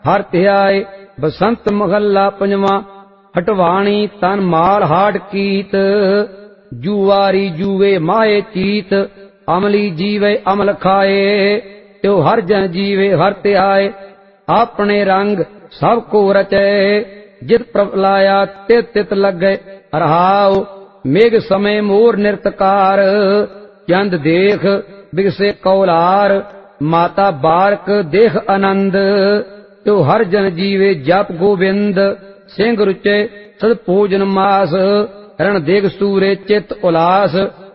ਹਰ ਧਿਆਏ ਬਸੰਤ ਮਹੱਲਾ ਪੰਜਵਾਂ। ਹਟਵਾਣੀ ਤਨ ਮਾਲ ਹਾੜ ਕੀਤ, ਜੂਵਾਰੀ ਜੂਵੇ ਮਾਏ ਚੀਤ। ਅਮਲੀ ਜੀਵੇ ਅਮਲ ਖਾਏ, ਤਿਉ ਹਰ ਜਨ ਜੀਵੇ ਹਰ ਧਿਆਏ। ਆਪਣੇ ਰੰਗ ਸਭ ਕੋ ਰਚੈ, ਜਿਤ ਪ੍ਰਭ ਲਾਇਆ ਤਿਤ ਤਿਤ ਲੱਗੈ। ਰਹਾਉ ਮੇਘ ਸਮੇ ਮੋਰ ਨਿਰਤਕਾਰ, ਚੰਦ ਦੇਖ ਬਿਗਸੇ ਕੌਲਾਰ। ਮਾਤਾ ਬਾਰਕ ਦੇਖ ਆਨੰਦ, ਤਿਉ ਹਰ ਜਨ ਜੀਵੇ ਜਪ ਗੋਬਿੰਦ। ਸਿੰਘ ਰੁਚੇ ਸਦ ਭੋਜਨ ਮਾਸ, ਰਣ ਦੇਖ ਸੂਰੇ ਚਿਤ ਉਲਾਸ।